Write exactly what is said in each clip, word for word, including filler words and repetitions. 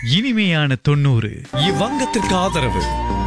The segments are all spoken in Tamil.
இனிமையான தொண்ணூறு. இவ்வங்கத்திற்கு ஆதரவு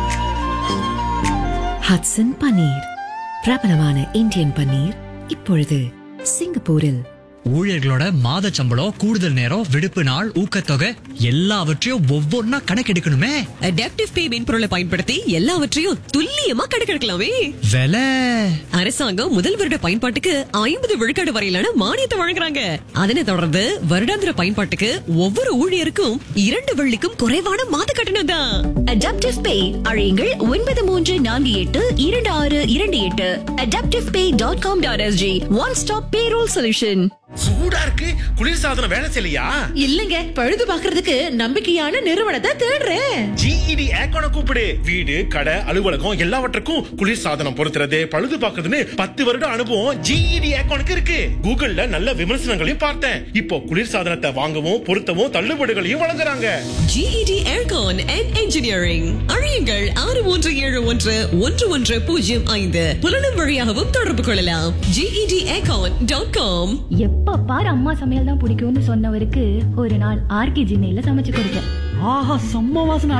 ஹட்சன் பன்னீர், பிரபலமான இந்தியன் பன்னீர், இப்பொழுது சிங்கப்பூரில். ஊழியர்களோட மாத சம்பளம், கூடுதல் நேரம், விடுப்பு நாள், ஊக்கத்தொகை எல்லாவற்றையும் ஒவ்வொன்னா கணக்கெடுக்கணுமே. அடாப்டிவ் பே மென்பொருளை பயன்படுத்தி எல்லாவற்றையும் துல்லியமா கணக்கெடுக்கலாமே. விலை அரசாங்கம் முதல் வருட பயன்பாட்டுக்கு ஐம்பது விழுக்காடு வரையிலான மானியத்தை வழங்குறாங்க. அதனை தொடர்ந்து வருடாந்திர பயன்பாட்டுக்கு ஒவ்வொரு ஊழியருக்கும் இரண்டு வெள்ளிக்கும் குறைவான மாத கட்டணம் தான். அடாப்டிவ் பே அழையுங்கள் ஒன்பது மூன்று நான்கு எட்டு இரண்டு ஆறு இரண்டு எட்டு. அடாப்டிவ் பே dot com dot SG. One stop payroll solution. சூடா இருக்கு, குளிர்சாதனம் வேலை செய்யலையா? இல்லங்க, பழுது பாக்குறதுக்கு நம்பிக்கையான நிறுவனத்தை தேடுறேன். ஜிஇடி ஏக்கோன கூப்பிடு. வீடு, கடை, அலுவலகம் எல்லாவற்றுக்கும் குளிர்சாதனம் பொருத்துறது, பழுது பாக்குறதுன்னு பத்து வருட அனுபவம் ஜிஇடி ஏக்கோனுக்கு இருக்கு. கூகுள்ல நல்ல விமர்சனங்களையும் பார்த்தேன். இப்போ குளிர்சாதனத்தை வாங்கவும் பொருத்தவும் தள்ளுபடிகளையும் வழங்குறாங்க. GET aircon and engineering. அழையுங்கள் ஆறு மூன்று ஏழு ஒன்று ஒன்று ஒன்று பூஜ்ஜியம் ஐந்து. புலனும் வழியாகவும் தொடர்பு கொள்ளலாம். GET aircon dot com. எப்ப பாரு அம்மா சமையல் தான் பிடிக்கும்னு சொன்னவருக்கு ஒரு நாள் ஆர்கே ஜின்னையில சமைச்சு கொடுத்தேன். ஆஹா, செம்ம வாசனை.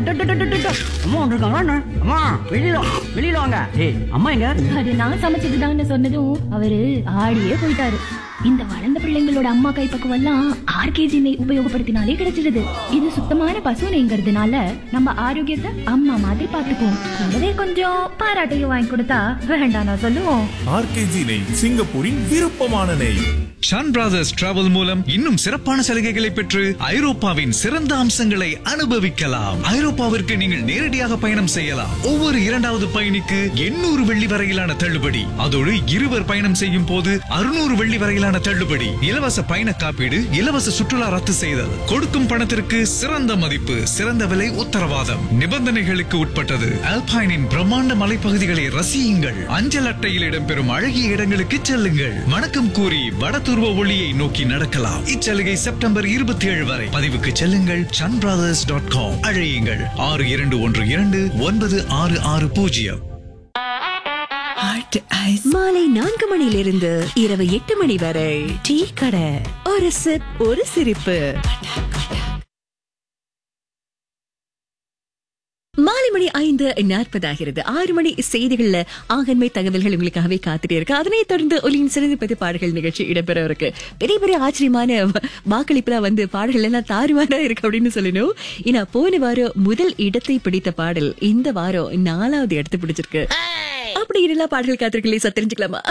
அம்மா வந்திருக்காங்க. அம்மா வெளியில வெளியில வாங்க. ஏய், அம்மா எங்க? அது நான் சமைச்சதுதான்னு சொன்னதும் அவரு ஆடியே போயிட்டாரு. இந்த வளர்ந்த பிள்ளைங்களோட அம்மா கைப்பக்குவம் எல்லாம் ஆர்கேஜி நெய் உபயோகப்படுத்தினாலே கிடைச்சிடுது. இது சுத்தமான பசு நெய்ங்கிறதுனால நம்ம ஆரோக்கியத்தை அம்மா மாதிரி பாத்துக்குவோம். கூடவே கொஞ்சம் பாராட்டையும் வாங்கி கொடுத்தா வேண்டாம் நான் சொல்லுவோம். ஆர்கேஜி நெய், சிங்கப்பூரின் விருப்பமான நெய். ஷான் பிரதர்ஸ் டிராவல் மூலம் இன்னும் சிறப்பான சலுகைகளை பெற்று ஐரோப்பாவின் சிறந்த அம்சங்களை அனுபவிக்கலாம். ஐரோப்பாவிற்கு நீங்கள் நேரடியாக பயணம் செய்யலாம். ஒவ்வொரு இரண்டாவது பயணிக்கு எண்ணூறு வெள்ளி வரையிலான தள்ளுபடி. அதோடு இருவர் பயணம் செய்யும் போது அறுநூறு வெள்ளி வரையிலான தள்ளுபடி. இலவச பயண காப்பீடு, இலவச சுற்றுலா ரத்து செய்தல். கொடுக்கும் பணத்திற்கு சிறந்த மதிப்பு, சிறந்த விலை உத்தரவாதம். நிபந்தனைகளுக்கு உட்பட்டது. அல்பைனின் பிரம்மாண்ட மலைப்பகுதிகளை ரசியுங்கள். அஞ்சல் அட்டையில் இடம்பெறும் அழகிய இடங்களுக்கு செல்லுங்கள். வணக்கம் கூறி வடதுருவ ஒளியை நோக்கி நடக்கலாம். இச்சலுகை செப்டம்பர் இருபத்தி ஏழு வரை. பதிவுக்கு செல்லுங்கள் சன் பிரதர்ஸ் டாட் காம். அழையுங்கள் ஆறு இரண்டு ஒன்று இரண்டு ஒன்பது ஆறு ஆறு பூஜ்ஜியம். மாலை நான்கு மணியிலிருந்து இரவு எட்டு மணி வரை டீ கடை. ஒரு சிப், ஒரு சிரிப்பு. மாலை மணி ஐந்து நாற்பதாகிறது. ஆறு மணி செய்திகள்ல ஆகன்மை தகவல்கள் உங்களுக்காகவே காத்துட்டே இருக்கு. அதனை தொடர்ந்து ஒலியின் சிறந்த பத்தி பாடல்கள் நிகழ்ச்சி இடம்பெற இருக்கு. பெரிய பெரிய ஆச்சரியமான வாக்களிப்புலாம் வந்து பாடல்கள் எல்லாம் தாறுமாறா இருக்கு அப்படின்னு சொல்லணும். ஏன்னா போன வாரம் முதல் இடத்தை பிடித்த பாடல் இந்த வாரம் நாலாவது இடத்தை பிடிச்சிருக்கு. அப்படி எல்லா பாடல்கள் காத்திருக்கலையே சத் தெரிஞ்சுக்கலாமா?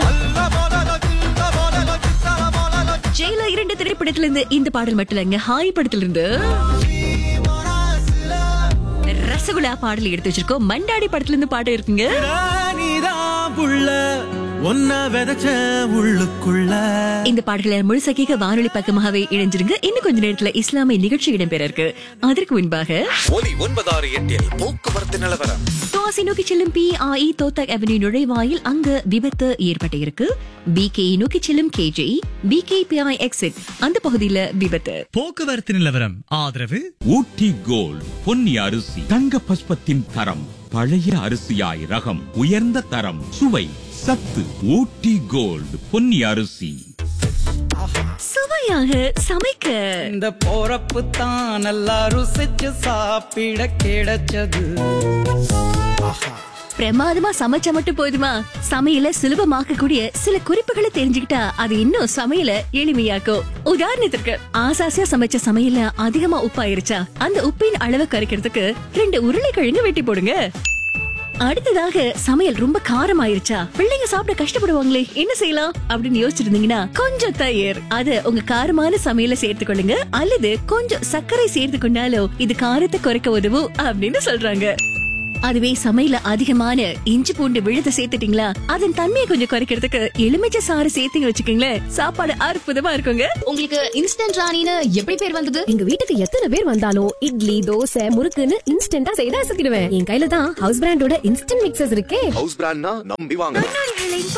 ஜெயில இரண்டு திரைப்படத்துல இருந்து இந்த பாடல் மட்டும் இல்லைங்க, ஹாய் படத்துல இருந்து ரசகுல்லா பாடல் எடுத்து வச்சிருக்கோம். மண்டாடி படத்துல இருந்து பாட்டு இருக்குங்க. இந்த பாடல்களை முழுசா கேட்க வானொலி பக்கமாகவே இணைஞ்சிருங்க. இன்னும் கொஞ்ச நேரத்துல இஸ்லாமிய நிகழ்ச்சி இடம்பெற இருக்கு. அதற்கு முன்பாக ஒலி ஒன்பதாறு எட்டில் போக்குவரத்து நிலவரம். துவாசி நோக்கி செல்லும் பி ஆஇ தோத்தக் அவென்யூ நுழைவாயில் அங்க விபத்து ஏற்பட்டு இருக்கு. பிகே நோக்கி செல்லும் கேஜே பிகே பிஐ எக்ஸிட் அந்த பகுதியில விபத்து. போக்குவரத்து நிலவரம் ஆதரவு ஊட்டி கோல்ட் பொன்னி அரிசி, தங்க பஸ்பத்தின் தரம், பழைய அரிசியாய் ரகம், உயர்ந்த தரம், சுவை, சத்து. ஊட்டி கோல்ட் பொன்னி அரிசி. சுவையாக சமைக்க இந்த போறப்பு தான் நல்லா ருசிச்சு சாப்பிட கிடைச்சது. பிரமாதமா சமைச்சா மட்டும் போதுமா? சமையல சுலபமாக்க கூடிய சில குறிப்புகளை தெரிஞ்சுக்கிட்டா அது இன்னும் சமையல எளிமையாக்கும். உதாரணத்துக்கு ஆசாசியா சமைச்ச சமையல அதிகமா உப்பாயிருச்சா அந்த உப்பின் அளவை கரைக்கிறதுக்கு ரெண்டு உருளைக்கிழங்கு வெட்டி போடுங்க. அடுத்ததாக சமையல் ரொம்ப காரம் ஆயிருச்சா, பிள்ளைங்க சாப்பிட கஷ்டப்படுவாங்களே, என்ன செய்யலாம் அப்படின்னு யோசிச்சிருந்தீங்கன்னா கொஞ்சம் தயிர் அது உங்க காரமான சமையல சேர்த்து கொள்ளுங்க. அல்லது கொஞ்சம் சர்க்கரை சேர்த்து கொண்டாலும் இது காரத்தை குறைக்க உதவும் அப்படின்னு சொல்றாங்க. அதுவே சமையல அதிகமான இஞ்சி பூண்டு விழுத சேர்த்துட்டீங்களா அதன் தன்மையை கொஞ்சம் குறைக்கிறதுக்கு எலுமிச்சை சாறு சேர்த்து வச்சுக்கீங்களேன், சாப்பாடு அற்புதமா இருக்குங்க. உங்களுக்கு இன்ஸ்டன்ட் ராணின்னு எப்படி பேர் வந்தது? எங்க வீட்டுக்கு எத்தனை பேர் வந்தாலும் இட்லி, தோசை, முறுக்குன்னு இன்ஸ்டன்டா செய்து அசத்திடுவேன். என் கையில தான் ஹவுஸ் பிராண்டோட இன்ஸ்டன்ட் மிக்சர்ஸ் இருக்கே. ஹவுஸ் பிராண்ட்னா நம்பி வாங்க.